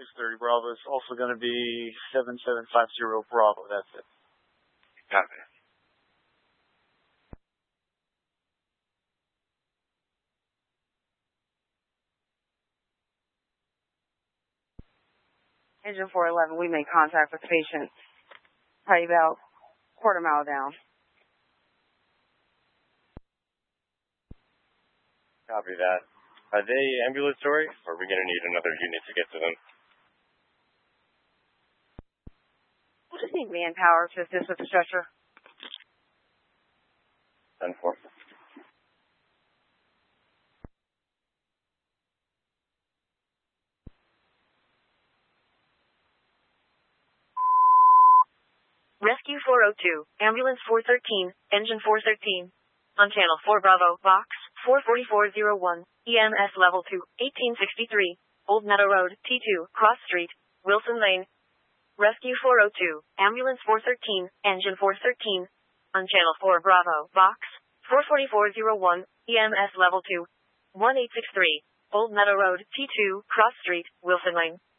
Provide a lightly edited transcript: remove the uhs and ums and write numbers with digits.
630 Bravo is also going to be 7750 Bravo. That's it. Copy. Engine 411, we made contact with patient probably about quarter mile down. Copy that. Are they ambulatory, or are we going to need another unit to get to them? We'll just need manpower to assist with the stretcher. 10-4. Rescue 402, Ambulance 413, Engine 413. On Channel 4 Bravo, Box 44401, EMS Level 2, 1863, Old Meadow Road, T2, Cross Street, Wilson Lane. Rescue 402, Ambulance 413, Engine 413. On Channel 4 Bravo, Box 44401, EMS Level 2, 1863, Old Meadow Road, T2, Cross Street, Wilson Lane.